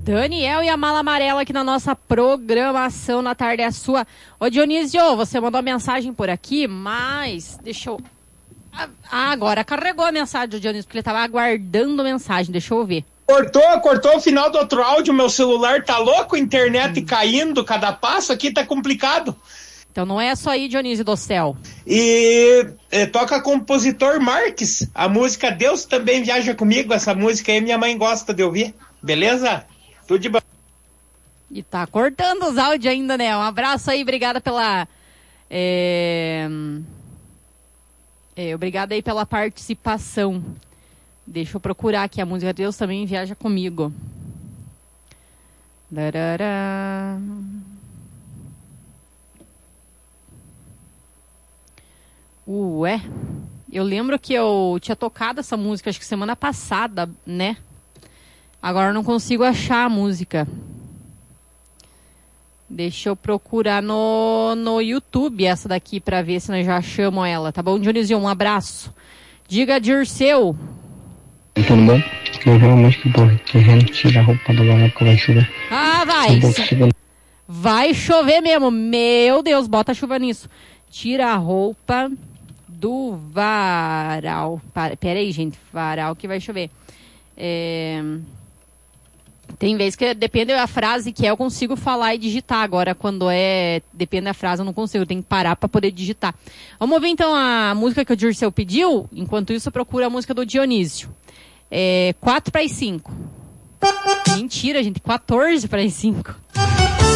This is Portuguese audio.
Daniel e a Mala Amarela aqui na nossa programação na tarde é sua. Ô Dionísio, você mandou mensagem por aqui, mas deixa eu... agora carregou a mensagem do Dionísio, porque ele estava aguardando mensagem, deixa eu ver. Cortou o final do outro áudio, meu celular tá louco, internet caindo, cada passo aqui tá complicado. Então não é só aí, Dionísio do céu. E toca compositor Marques, a música Deus Também Viaja Comigo, essa música aí minha mãe gosta de ouvir, beleza? Tudo de bom. E tá cortando os áudios ainda, né? Um abraço aí, obrigada pela... obrigada aí pela participação. Deixa eu procurar aqui a música Deus Também Viaja Comigo. Darará. Ué, eu lembro que eu tinha tocado essa música, acho que semana passada, né? Agora eu não consigo achar a música. Deixa eu procurar no YouTube essa daqui pra ver se nós já achamos ela, tá bom, Dionísio? Um abraço. Diga, Dirceu. Tudo bom? Eu vi uma música terreno, tira a roupa do lado que vai chover. Ah, vai! Vai chover mesmo, meu Deus, bota chuva nisso. Tira a roupa do varal. Pera aí, gente, varal que vai chover. Tem vezes que depende da frase que eu consigo falar e digitar. Agora, quando depende da frase, eu não consigo. Eu tenho que parar para poder digitar. Vamos ouvir, então, a música que o Dirceu pediu. Enquanto isso, eu procuro a música do Dionísio. 4 para as 5. Mentira, gente. 14 para as 5.